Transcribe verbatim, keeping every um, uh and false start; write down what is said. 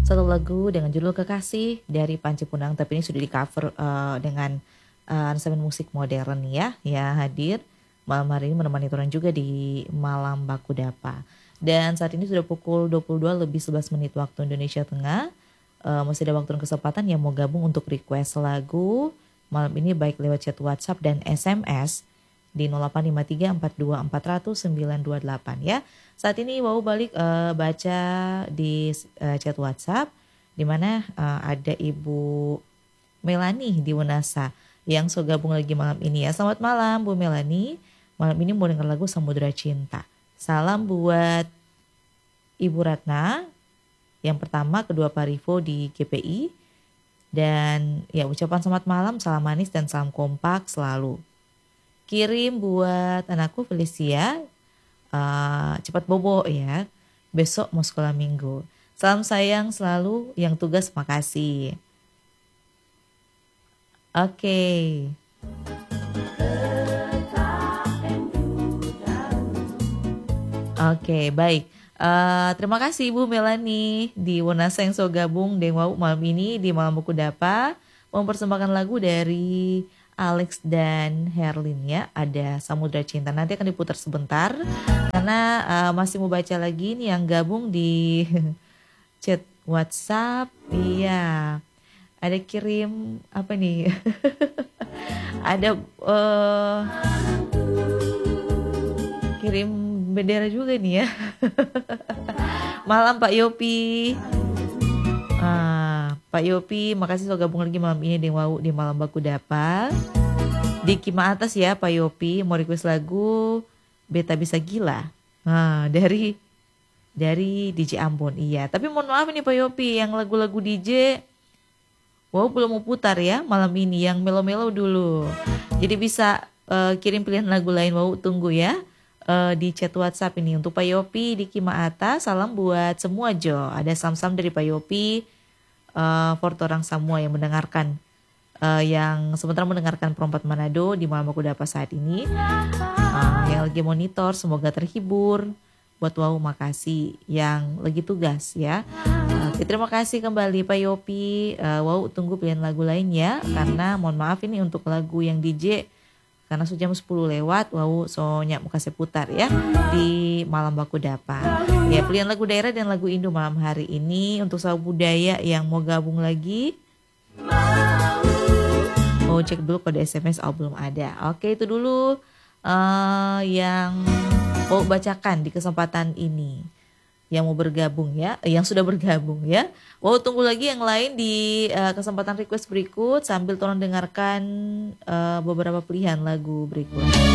Satu lagu dengan judul Kekasih dari Panji Punang, tapi ini sudah di-cover uh, dengan uh, aransemen musik modern ya, ya hadir malam hari ini menemani Turan juga di Malam Baku Dapa. Dan saat ini sudah pukul dua puluh dua lebih sebelas menit waktu Indonesia Tengah. Uh, masih ada waktu dan kesempatan yang mau gabung untuk request lagu malam ini baik lewat chat WhatsApp dan S M S di nol delapan lima tiga empat dua empat nol nol sembilan dua delapan ya. Saat ini Wow balik uh, baca di uh, chat WhatsApp di mana uh, ada Ibu Melani di Wenasa yang so gabung lagi malam ini ya. Selamat malam Bu Melani. Malam ini mau dengar lagu Samudra Cinta. Salam buat Ibu Ratna. Yang pertama, kedua Pak Rivo di G P I. Dan ya ucapan selamat malam, salam manis dan salam kompak selalu. Kirim buat anakku Felicia. Uh, cepat bobo ya, besok mau sekolah minggu. Salam sayang selalu, yang tugas makasih. Oke okay. Oke okay, baik, uh, terima kasih Ibu Melani di Wenasa yang so gabung dengan malam ini di Malam Baku Dapa mempersembahkan lagu dari Alex dan Herlin ya, ada Samudra Cinta. Nanti akan diputar sebentar karena uh, masih mau baca lagi nih yang gabung di chat WhatsApp. Iya, ada kirim apa nih? ada uh, kirim bendera juga nih ya. Malam Pak Yopi. Ah, Pak Yopi, makasih sudah gabung lagi malam ini di Wow di Malam Baku Dapa. Di Kima Atas ya Pak Yopi, mau request lagu Beta Bisa Gila. Nah, dari dari D J Ambon. Iya, tapi mohon maaf nih Pak Yopi, yang lagu-lagu D J Wow belum mau putar ya malam ini, yang melo-melo dulu. Jadi bisa uh, kirim pilihan lagu lain, Wow tunggu ya. Uh, di chat WhatsApp ini untuk Pak Yopi di Kima Atas, salam buat semua Jo. Ada sam-sam dari Pak Yopi, uh, for orang semua yang mendengarkan, uh, yang sementara mendengarkan Perempat Manado di Malam Baku Dapa saat ini, uh, yang lagi monitor semoga terhibur. Buat Wow makasih, yang lagi tugas ya. Uh, terima kasih kembali Pak Yopi. Uh, wow tunggu pilihan lagu lain ya, karena mohon maaf ini untuk lagu yang D J. Karena sudah jam sepuluh lewat, wow, soalnya mau kasih putar ya di Malam Baku Dapa. Ya, pilihan lagu daerah dan lagu Indo malam hari ini untuk sahabat budaya yang mau gabung lagi. Mau cek dulu kode S M S, oh belum ada. Oke, itu dulu uh, yang mau bacakan di kesempatan ini. Yang mau bergabung ya, yang sudah bergabung ya. Wow, tunggu lagi yang lain di uh, kesempatan request berikut sambil tolong dengarkan uh, beberapa pilihan lagu berikut.